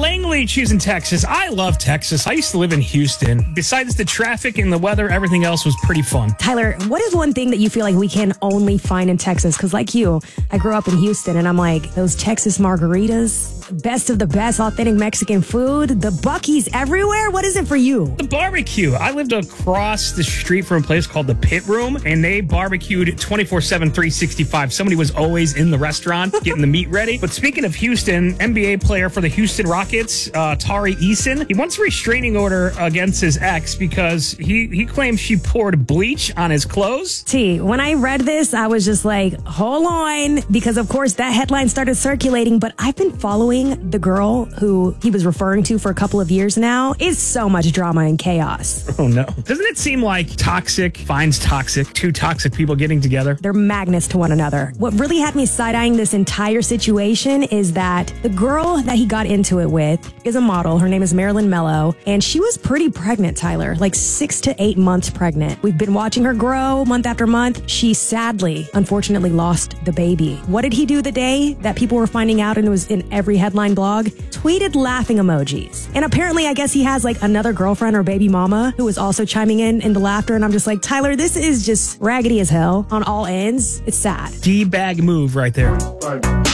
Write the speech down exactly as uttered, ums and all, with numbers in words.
Langley choosing Texas. I love Texas. I used to live in Houston. Besides the traffic and the weather, everything else was pretty fun. Tyler, what is one thing that you feel like we can only find in Texas? Because like you, I grew up in Houston, and I'm like, those Texas margaritas, best of the best authentic Mexican food, the Buc-ee's everywhere. What is it for you? The barbecue. I lived across the street from a place called the Pit Room, and they barbecued twenty-four seven, three sixty-five. Somebody was always in the restaurant getting the meat ready. But speaking of Houston, N B A player for the Houston Rockets, uh, Tari Eason, he wants a restraining order against his ex because he, he claims she poured bleach on his clothes. T, when I read this, I was just like, hold on, because of course that headline started circulating, but I've been following the girl who he was referring to for a couple of years now. It's so much drama and chaos. Oh no. Doesn't it seem like toxic finds toxic, two toxic people getting together? They're magnets to one another. What really had me side-eyeing this entire situation is that the girl that he got into it with is a model. Her name is Marilyn Mello, and she was pretty pregnant, Tyler, like six to eight months pregnant. We've been watching her grow month after month. She sadly, unfortunately, lost the baby. What did he do the day that people were finding out and it was in every headline blog? Tweeted laughing emojis. And apparently, I guess he has like another girlfriend or baby mama who was also chiming in in the laughter. And I'm just like, Tyler, this is just raggedy as hell on all ends. It's sad. D-bag move right there.